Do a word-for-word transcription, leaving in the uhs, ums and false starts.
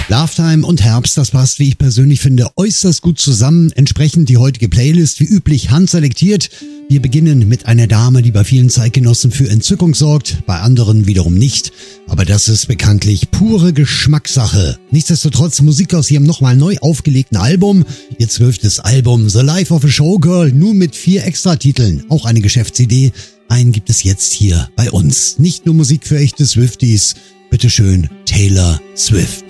Lovetime und Herbst, das passt, wie ich persönlich finde, äußerst gut zusammen. Entsprechend die heutige Playlist wie üblich handselektiert. Wir beginnen mit einer Dame, die bei vielen Zeitgenossen für Entzückung sorgt, bei anderen wiederum nicht. Aber das ist bekanntlich pure Geschmackssache. Nichtsdestotrotz Musik aus ihrem nochmal neu aufgelegten Album. Ihr zwölftes Album The Life of a Showgirl, nun mit vier Extratiteln. Auch eine Geschäftsidee. Einen gibt es jetzt hier bei uns. Nicht nur Musik für echte Swifties. Bitteschön, Taylor Swift.